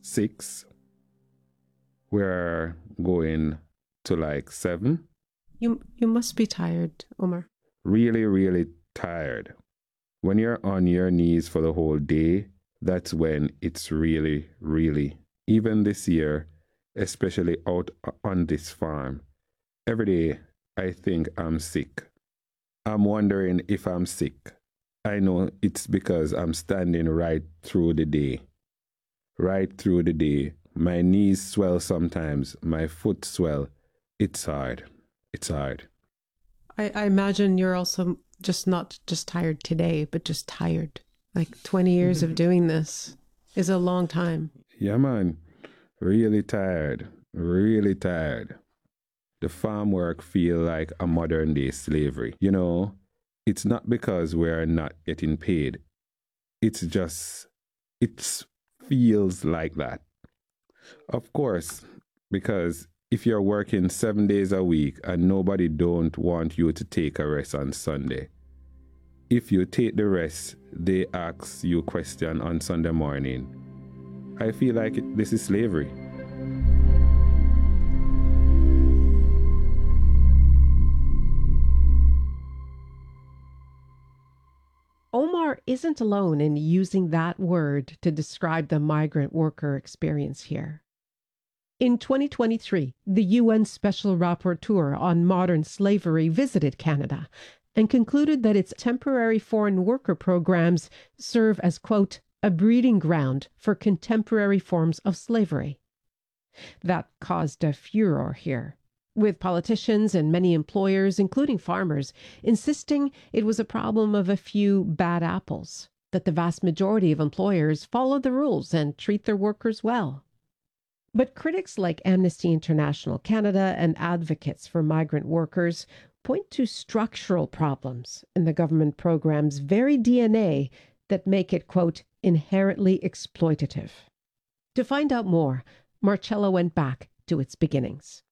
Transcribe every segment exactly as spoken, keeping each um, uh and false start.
six. We're going to like seven. You you must be tired, Omar. Really, really tired. When you're on your knees for the whole day, that's when it's really, really, even this year, especially out on this farm, every day I think I'm sick. I'm wondering if I'm sick. I know it's because I'm standing right through the day. Right through the day. My knees swell sometimes. My foot swell. It's hard. It's hard. I, I imagine you're also just not just tired today, but just tired. Like twenty years of doing this is a long time. Yeah, man. Really tired. Really tired. The farm work feel like a modern day slavery. You know, it's not because we're not getting paid. It's just, it feels like that. Of course, because if you're working seven days a week and nobody don't want you to take a rest on Sunday, if you take the rest, they ask you a question on Sunday morning. I feel like it, this is slavery. Omar isn't alone in using that word to describe the migrant worker experience here. In twenty twenty-three, the U N Special Rapporteur on Modern Slavery visited Canada and concluded that its temporary foreign worker programs serve as, quote, a breeding ground for contemporary forms of slavery. That caused a furor here, with politicians and many employers, including farmers, insisting it was a problem of a few bad apples, that the vast majority of employers follow the rules and treat their workers well. But critics like Amnesty International Canada and advocates for migrant workers point to structural problems in the government program's very D N A that make it, quote, inherently exploitative. To find out more, Marcella went back to its beginnings.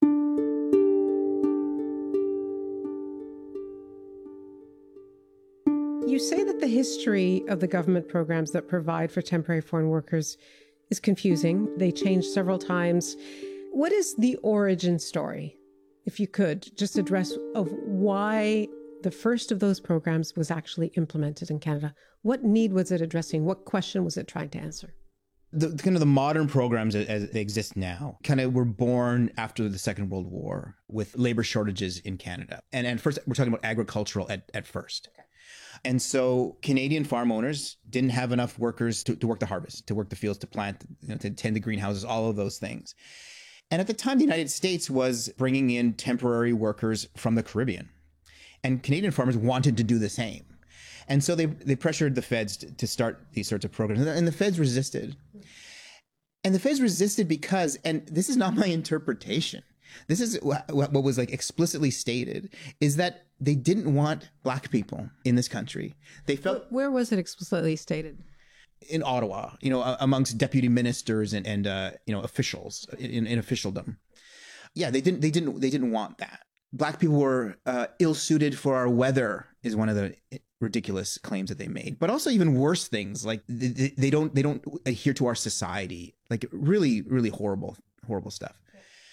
You say that the history of the government programs that provide for temporary foreign workers is confusing. They change several times. What is the origin story, if you could, just address of why the first of those programs was actually implemented in Canada? What need was it addressing? What question was it trying to answer? The kind of the modern programs as they exist now kind of were born after the Second World War with labor shortages in Canada. And, and first, we're talking about agricultural at, at first. Okay. And so Canadian farm owners didn't have enough workers to, to work the harvest, to work the fields, to plant, you know, to tend the greenhouses, all of those things. And at the time, the United States was bringing in temporary workers from the Caribbean. And Canadian farmers wanted to do the same. And so they, they pressured the feds to, to start these sorts of programs. And the feds resisted. And the feds resisted because, and this is not my interpretation, this is what, what was like explicitly stated, is that they didn't want Black people in this country. They felt... Where was it explicitly stated? In Ottawa, you know, amongst deputy ministers and, and uh, you know, officials in, in officialdom. Yeah, they didn't, they didn't, they didn't want that. Black people were uh, ill-suited for our weather is one of the ridiculous claims that they made. But also even worse things, like they, they don't, they don't adhere to our society. Like really, really horrible, horrible stuff.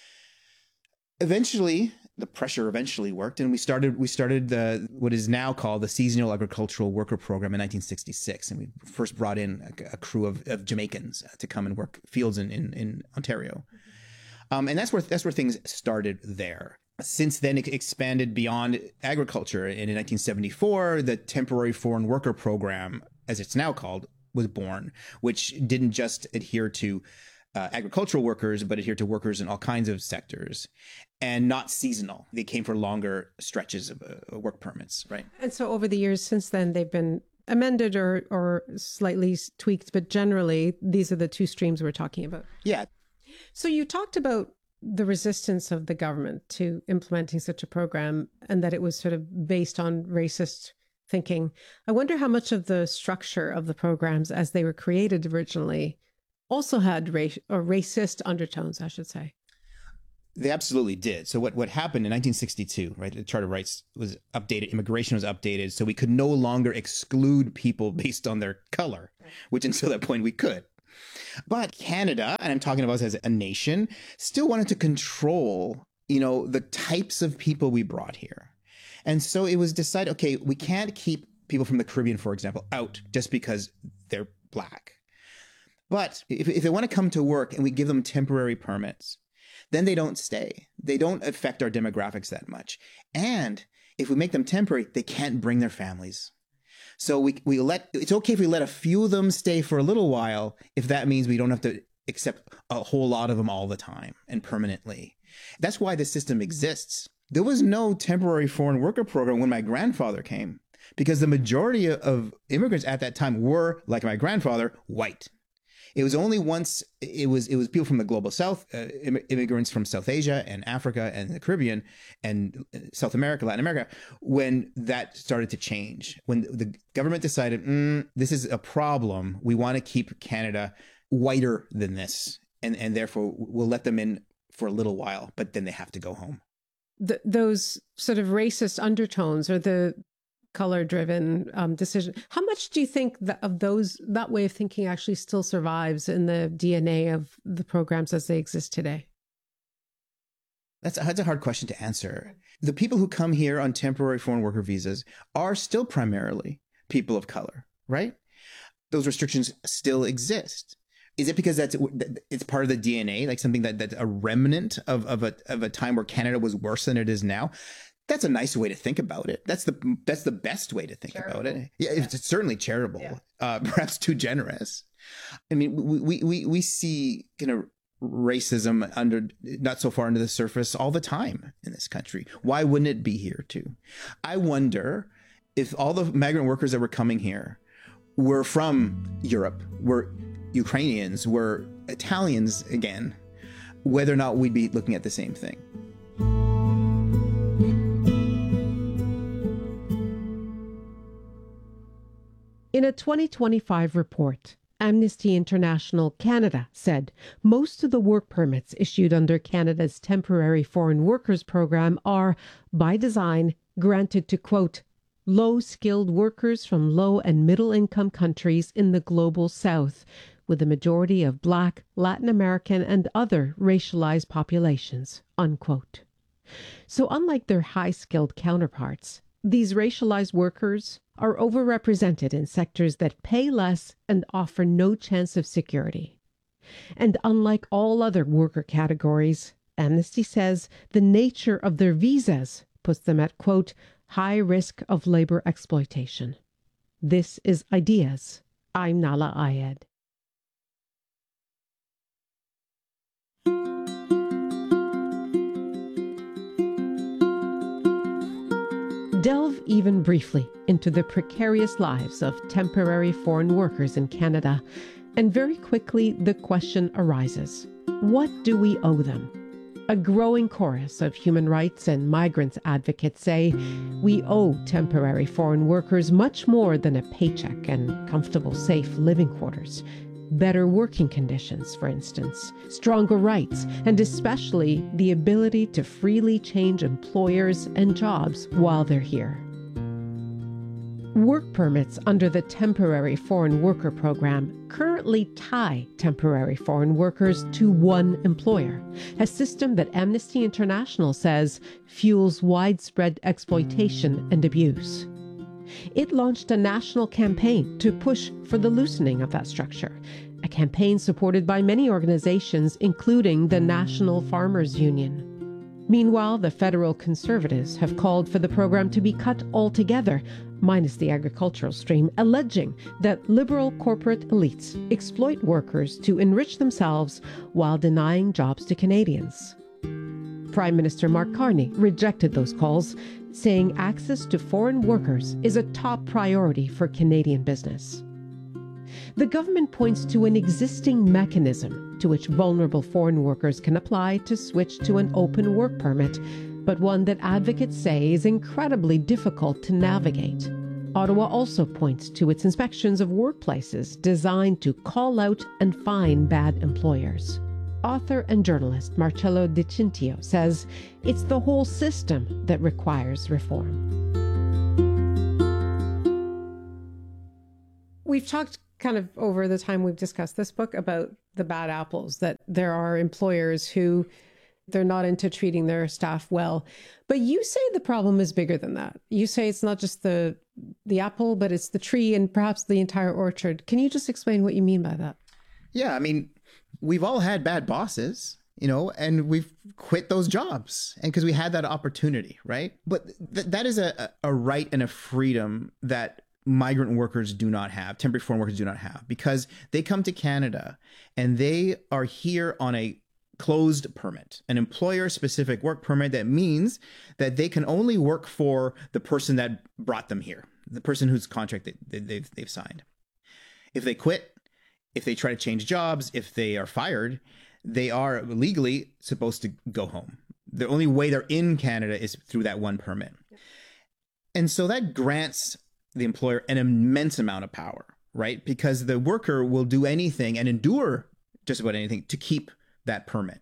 Eventually, the pressure eventually worked, and we started we started the what is now called the Seasonal Agricultural Worker Program in nineteen sixty-six, and we first brought in a, a crew of, of Jamaicans to come and work fields in in, in Ontario, um, and that's where that's where things started there. Since then, it expanded beyond agriculture, and in nineteen seventy-four, the Temporary Foreign Worker Program, as it's now called, was born, which didn't just adhere to Uh, agricultural workers, but adhere to workers in all kinds of sectors, and not seasonal. They came for longer stretches of uh, work permits, right? And so over the years since then, they've been amended or, or slightly tweaked, but generally, these are the two streams we're talking about. Yeah. So you talked about the resistance of the government to implementing such a program, and that it was sort of based on racist thinking. I wonder how much of the structure of the programs as they were created originally also had race or racist undertones, I should say. They absolutely did. So what, what happened in nineteen sixty-two, right? The Charter of Rights was updated, immigration was updated, so we could no longer exclude people based on their color, which until that point we could. But Canada, and I'm talking about us as a nation, still wanted to control, you know, the types of people we brought here. And so it was decided, okay, we can't keep people from the Caribbean, for example, out just because they're Black. But if, if they want to come to work and we give them temporary permits, then they don't stay. They don't affect our demographics that much. And if we make them temporary, they can't bring their families. So we we let it's okay if we let a few of them stay for a little while, if that means we don't have to accept a whole lot of them all the time and permanently. That's why this system exists. There was no temporary foreign worker program when my grandfather came, because the majority of immigrants at that time were, like my grandfather, white. It was only once it was it was people from the global South, uh, immigrants from South Asia and Africa and the Caribbean and South America, Latin America, when that started to change. When the government decided, mm, this is a problem, we want to keep Canada whiter than this, and, and therefore we'll let them in for a little while, but then they have to go home. The, those sort of racist undertones or the color-driven um, decision. How much do you think that of those, that way of thinking actually still survives in the D N A of the programs as they exist today? That's, that's a hard question to answer. The people who come here on temporary foreign worker visas are still primarily people of color, right? Those restrictions still exist. Is it because that's it's part of the D N A, like something that that's a remnant of, of a of a time where Canada was worse than it is now? That's a nice way to think about it. That's the that's the best way to think charitable. about it. Yeah, yeah. It's, it's certainly charitable, yeah. uh, perhaps too generous. I mean, we, we we we see kind of racism under not so far under the surface all the time in this country. Why wouldn't it be here too? I wonder if all the migrant workers that were coming here were from Europe, were Ukrainians, were Italians again, whether or not we'd be looking at the same thing. In a twenty twenty-five report, Amnesty International Canada said most of the work permits issued under Canada's temporary foreign workers program are, by design, granted to, quote, low-skilled workers from low and middle-income countries in the global South, with a majority of Black, Latin American, and other racialized populations, unquote. So unlike their high-skilled counterparts, these racialized workers are overrepresented in sectors that pay less and offer no chance of security. And unlike all other worker categories, Amnesty says the nature of their visas puts them at, quote, high risk of labor exploitation. This is Ideas. I'm Nahlah Ayed. Delve even briefly into the precarious lives of temporary foreign workers in Canada, and very quickly the question arises, what do we owe them? A growing chorus of human rights and migrants advocates say we owe temporary foreign workers much more than a paycheck and comfortable, safe living quarters. Better working conditions, for instance, stronger rights, and especially the ability to freely change employers and jobs while they're here. Work permits under the Temporary Foreign Worker Program currently tie temporary foreign workers to one employer, a system that Amnesty International says fuels widespread exploitation and abuse. It launched a national campaign to push for the loosening of that structure, a campaign supported by many organizations, including the National Farmers Union. Meanwhile, the federal Conservatives have called for the program to be cut altogether, minus the agricultural stream, alleging that liberal corporate elites exploit workers to enrich themselves while denying jobs to Canadians. Prime Minister Mark Carney rejected those calls, saying access to foreign workers is a top priority for Canadian business. The government points to an existing mechanism to which vulnerable foreign workers can apply to switch to an open work permit, but one that advocates say is incredibly difficult to navigate. Ottawa also points to its inspections of workplaces designed to call out and fine bad employers. Author and journalist Marcello Di Cintio says it's the whole system that requires reform. We've talked kind of over the time we've discussed this book about the bad apples, that there are employers who they're not into treating their staff well. But you say the problem is bigger than that. You say it's not just the the apple, but it's the tree and perhaps the entire orchard. Can you just explain what you mean by that? Yeah, I mean, we've all had bad bosses, you know, and we've quit those jobs and because we had that opportunity, right? But th- that is a, a right and a freedom that migrant workers do not have, temporary foreign workers do not have, because they come to Canada and they are here on a closed permit, an employer-specific work permit that means that they can only work for the person that brought them here, the person whose contract they, they, they've, they've signed. If they quit, if they try to change jobs, if they are fired, they are legally supposed to go home. The only way they're in Canada is through that one permit. And so that grants the employer an immense amount of power, right? Because the worker will do anything and endure just about anything to keep that permit.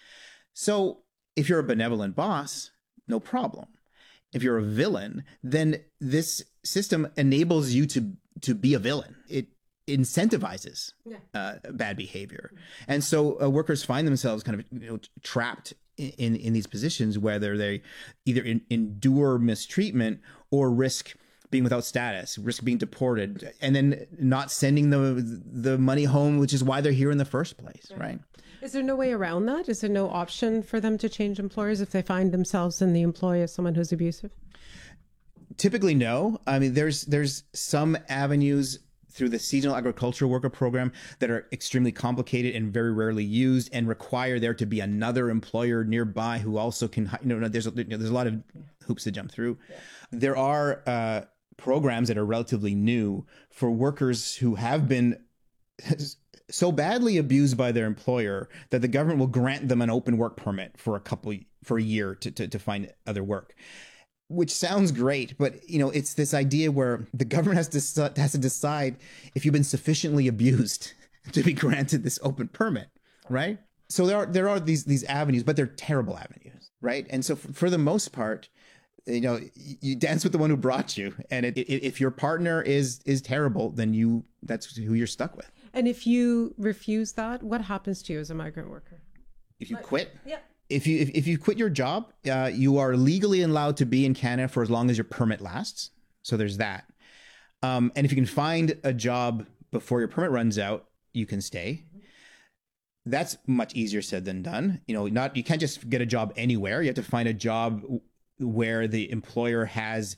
So if you're a benevolent boss, no problem. If you're a villain, then this system enables you to to be a villain. It incentivizes yeah. uh, bad behavior. And so uh, workers find themselves kind of, you know, trapped in, in these positions, whether they either in, endure mistreatment or risk being without status, risk being deported, and then not sending the the money home, which is why they're here in the first place, right? right? Is there no way around that? Is there no option for them to change employers if they find themselves in the employ of someone who's abusive? Typically, no. I mean, there's there's some avenues through the seasonal agricultural worker program that are extremely complicated and very rarely used and require there to be another employer nearby who also can, you know, there's a, there's a lot of hoops to jump through. Yeah. There are uh, programs that are relatively new for workers who have been so badly abused by their employer that the government will grant them an open work permit for a couple, for a year to, to, to find other work. Which sounds great, but you know, it's this idea where the government has to has to decide if you've been sufficiently abused to be granted this open permit, right? So there are there are these these avenues, but they're terrible avenues, right? And so for, for the most part, you know, you dance with the one who brought you, and it, it, if your partner is is terrible, then you that's who you're stuck with. And if you refuse that, what happens to you as a migrant worker? If you quit, yeah. If you if, if you quit your job, uh, you are legally allowed to be in Canada for as long as your permit lasts. So there's that. Um, and if you can find a job before your permit runs out, you can stay. That's much easier said than done. You know, not you can't just get a job anywhere. You have to find a job where the employer has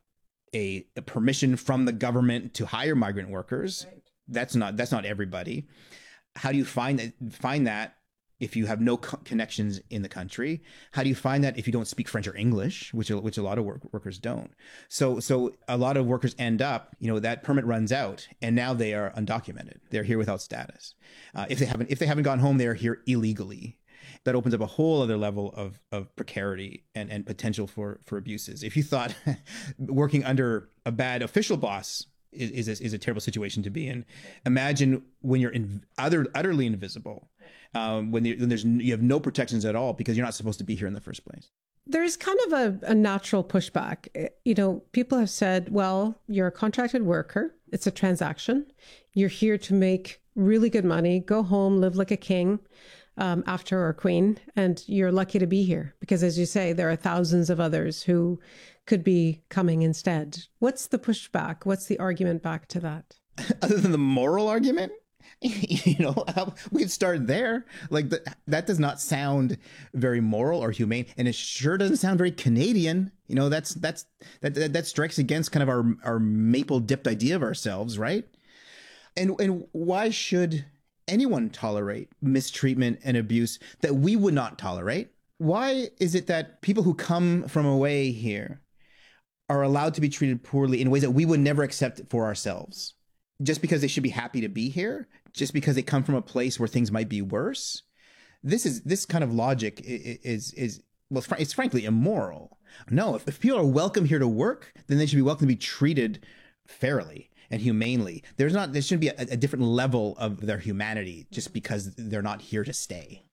a, a permission from the government to hire migrant workers. Right. That's not that's not everybody. How do you find that? Find that? If you have no co- connections in the country? How do you find that if you don't speak French or English, which which a lot of work, workers don't? So so a lot of workers end up, you know, that permit runs out, and now they are undocumented. They're here without status. Uh, if they haven't if they haven't gone home, they are here illegally. That opens up a whole other level of of precarity and, and potential for for abuses. If you thought working under a bad official boss is is a, is a terrible situation to be in, imagine when you're in utter, utterly invisible. Um, when, when there's you have no protections at all because you're not supposed to be here in the first place. There's kind of a, a natural pushback. You know, people have said, well, you're a contracted worker. It's a transaction. You're here to make really good money, go home, live like a king um, after or queen. And you're lucky to be here because, as you say, there are thousands of others who could be coming instead. What's the pushback? What's the argument back to that? Other than the moral argument? You know, we could start there. Like the, that does not sound very moral or humane, and it sure doesn't sound very Canadian. You know, that's that's that that, that strikes against kind of our our maple dipped idea of ourselves, right? And and why should anyone tolerate mistreatment and abuse that we would not tolerate? Why is it that people who come from away here are allowed to be treated poorly in ways that we would never accept for ourselves? Just because they should be happy to be here, just because they come from a place where things might be worse. This is this kind of logic is is, is well, it's frankly immoral. No, if, if people are welcome here to work, then they should be welcome to be treated fairly and humanely. There's not there shouldn't be a, a different level of their humanity just because they're not here to stay.